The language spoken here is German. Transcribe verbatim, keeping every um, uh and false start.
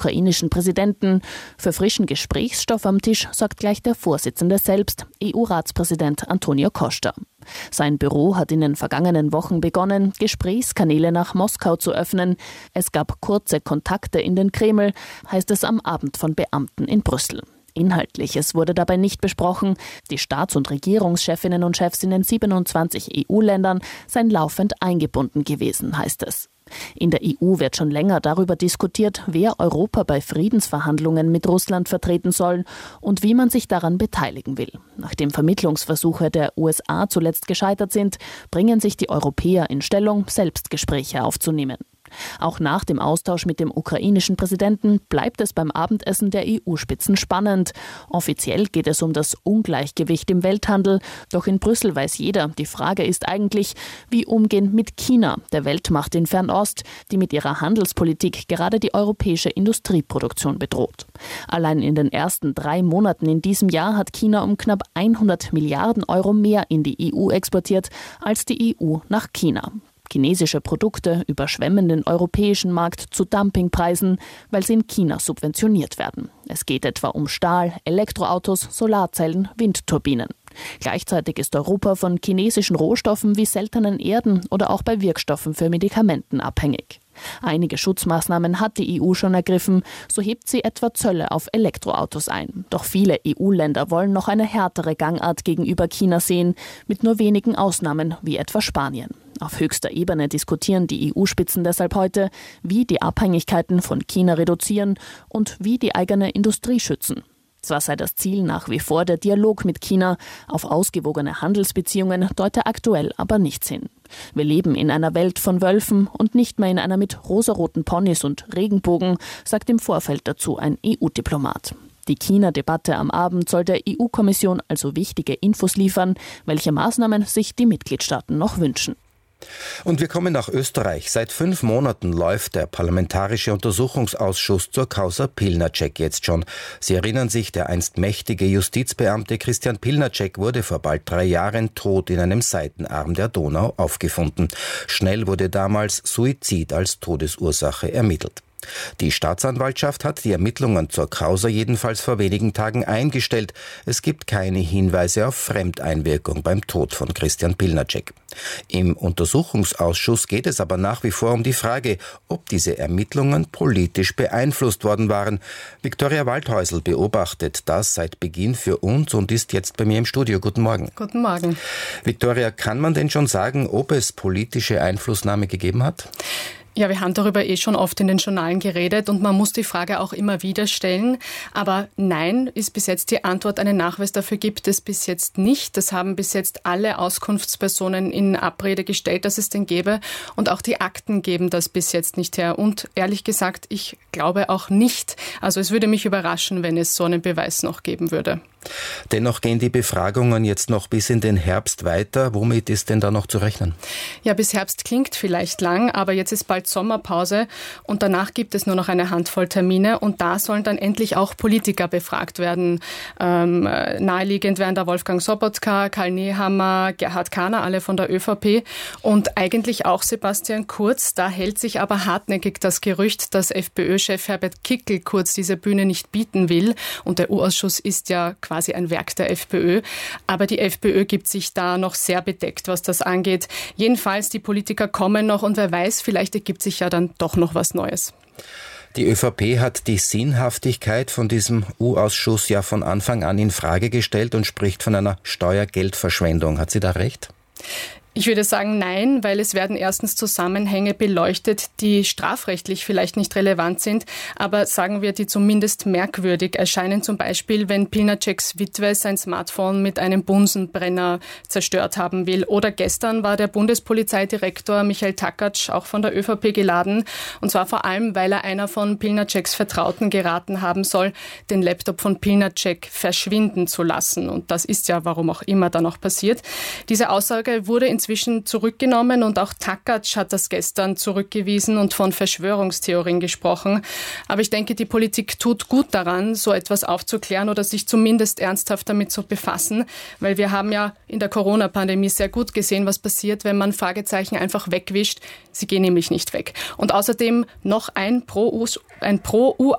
ukrainischen Präsidenten. Für frischen Gesprächsstoff am Tisch sorgt gleich der Vorsitzende selbst, E U-Ratspräsident Antonio Costa. Sein Büro hat in den vergangenen Wochen begonnen, Gesprächskanäle nach Moskau zu öffnen. Es gab kurze Kontakte in den Kreml, heißt es am Abend von Beamten in Brüssel. Inhaltliches wurde dabei nicht besprochen. Die Staats- und Regierungschefinnen und Chefs in den siebenundzwanzig E U-Ländern seien laufend eingebunden gewesen, heißt es. In der E U wird schon länger darüber diskutiert, wer Europa bei Friedensverhandlungen mit Russland vertreten soll und wie man sich daran beteiligen will. Nachdem Vermittlungsversuche der U S A zuletzt gescheitert sind, bringen sich die Europäer in Stellung, selbst Gespräche aufzunehmen. Auch nach dem Austausch mit dem ukrainischen Präsidenten bleibt es beim Abendessen der E U-Spitzen spannend. Offiziell geht es um das Ungleichgewicht im Welthandel. Doch in Brüssel weiß jeder, die Frage ist eigentlich, wie umgehen mit China, der Weltmacht in Fernost, die mit ihrer Handelspolitik gerade die europäische Industrieproduktion bedroht. Allein in den ersten drei Monaten in diesem Jahr hat China um knapp hundert Milliarden Euro mehr in die E U exportiert als die E U nach China. Chinesische Produkte überschwemmen den europäischen Markt zu Dumpingpreisen, weil sie in China subventioniert werden. Es geht etwa um Stahl, Elektroautos, Solarzellen, Windturbinen. Gleichzeitig ist Europa von chinesischen Rohstoffen wie seltenen Erden oder auch bei Wirkstoffen für Medikamenten abhängig. Einige Schutzmaßnahmen hat die E U schon ergriffen, so hebt sie etwa Zölle auf Elektroautos ein. Doch viele E U-Länder wollen noch eine härtere Gangart gegenüber China sehen, mit nur wenigen Ausnahmen wie etwa Spanien. Auf höchster Ebene diskutieren die E U-Spitzen deshalb heute, wie die Abhängigkeiten von China reduzieren und wie die eigene Industrie schützen. Zwar sei das Ziel nach wie vor der Dialog mit China, auf ausgewogene Handelsbeziehungen deute aktuell aber nichts hin. Wir leben in einer Welt von Wölfen und nicht mehr in einer mit rosaroten Ponys und Regenbogen, sagt im Vorfeld dazu ein E U-Diplomat. Die China-Debatte am Abend soll der E U-Kommission also wichtige Infos liefern, welche Maßnahmen sich die Mitgliedstaaten noch wünschen. Und wir kommen nach Österreich. Seit fünf Monaten läuft der Parlamentarische Untersuchungsausschuss zur Causa Pilnacek jetzt schon. Sie erinnern sich, der einst mächtige Justizbeamte Christian Pilnacek wurde vor bald drei Jahren tot in einem Seitenarm der Donau aufgefunden. Schnell wurde damals Suizid als Todesursache ermittelt. Die Staatsanwaltschaft hat die Ermittlungen zur Causa jedenfalls vor wenigen Tagen eingestellt. Es gibt keine Hinweise auf Fremdeinwirkung beim Tod von Christian Pilnacek. Im Untersuchungsausschuss geht es aber nach wie vor um die Frage, ob diese Ermittlungen politisch beeinflusst worden waren. Viktoria Waldhäusl beobachtet das seit Beginn für uns und ist jetzt bei mir im Studio. Guten Morgen. Guten Morgen. Viktoria, kann man denn schon sagen, ob es politische Einflussnahme gegeben hat? Ja, wir haben darüber eh schon oft in den Journalen geredet und man muss die Frage auch immer wieder stellen. Aber nein, ist bis jetzt die Antwort. Einen Nachweis dafür gibt es bis jetzt nicht. Das haben bis jetzt alle Auskunftspersonen in Abrede gestellt, dass es den gäbe. Und auch die Akten geben das bis jetzt nicht her. Und ehrlich gesagt, ich glaube auch nicht. Also es würde mich überraschen, wenn es so einen Beweis noch geben würde. Dennoch gehen die Befragungen jetzt noch bis in den Herbst weiter. Womit ist denn da noch zu rechnen? Ja, bis Herbst klingt vielleicht lang, aber jetzt ist bald Sommerpause und danach gibt es nur noch eine Handvoll Termine und da sollen dann endlich auch Politiker befragt werden. Ähm, naheliegend wären da Wolfgang Sobotka, Karl Nehammer, Gerhard Kahner, alle von der ÖVP und eigentlich auch Sebastian Kurz. Da hält sich aber hartnäckig das Gerücht, dass FPÖ-Chef Herbert Kickl Kurz diese Bühne nicht bieten will und der U-Ausschuss ist ja quasi ein Werk der FPÖ. Aber die FPÖ gibt sich da noch sehr bedeckt, was das angeht. Jedenfalls, die Politiker kommen noch und wer weiß, vielleicht ergibt sich ja dann doch noch was Neues. Die ÖVP hat die Sinnhaftigkeit von diesem U-Ausschuss ja von Anfang an in Frage gestellt und spricht von einer Steuergeldverschwendung. Hat sie da recht? Ich würde sagen nein, weil es werden erstens Zusammenhänge beleuchtet, die strafrechtlich vielleicht nicht relevant sind, aber sagen wir, die zumindest merkwürdig erscheinen. Zum Beispiel, wenn Pilnaceks Witwe sein Smartphone mit einem Bunsenbrenner zerstört haben will. Oder gestern war der Bundespolizeidirektor Michael Takatsch auch von der ÖVP geladen. Und zwar vor allem, weil er einer von Pilnaceks Vertrauten geraten haben soll, den Laptop von Pilnacek verschwinden zu lassen. Und das ist ja, warum auch immer, dann auch passiert. Diese Aussage wurde in inzwischen zurückgenommen und auch Takatsch hat das gestern zurückgewiesen und von Verschwörungstheorien gesprochen. Aber ich denke, die Politik tut gut daran, so etwas aufzuklären oder sich zumindest ernsthaft damit zu befassen, weil wir haben ja in der Corona-Pandemie sehr gut gesehen, was passiert, wenn man Fragezeichen einfach wegwischt. Sie gehen nämlich nicht weg. Und außerdem noch ein Pro-U, ein Pro-U